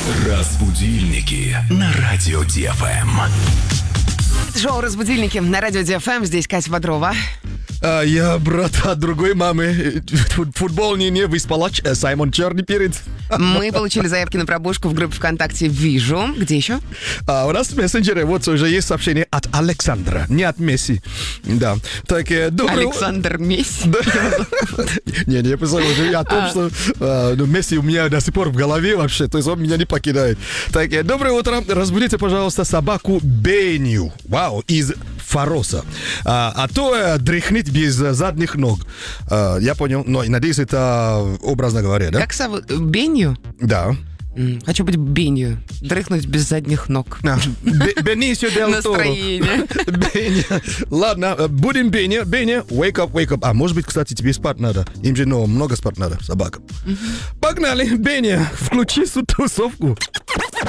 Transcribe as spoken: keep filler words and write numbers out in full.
Разбудильники на радио Ди Эф Эм. Это шоу «Разбудильники» на радио Ди Эф Эм. Здесь Катя Бодрова. А я брат от другой мамы. Футбол не, не выспалач, Саймон Черный перец. Мы получили заявки на пробужку в группе ВКонтакте «Вижу». Где еще? А у нас в мессенджере вот уже есть сообщение от Александра, не от Месси. Да. Так, э, доброе... Александр Месси. Да. Не, не, я писал уже о том, что э, ну, Месси у меня до сих пор в голове вообще, то есть он меня не покидает. Так, э, доброе утро. Разбудите, пожалуйста, собаку Беню. Вау, из Фароса. А, а то э, дрыхнет без задних ног. А, я понял, но надеюсь, это образно говоря, да? Как зовут? Бенью? Да. М, Хочу быть Бенью. Дрыхнуть без задних ног. А, Бе- Бенисио дель Торо. Настроение. Беня. Ладно, э, будем Беня. Беня, wake up, wake up. А может быть, кстати, тебе спать надо. Им же ну, много спать надо, собакам. Погнали, Беня, включи тусовку.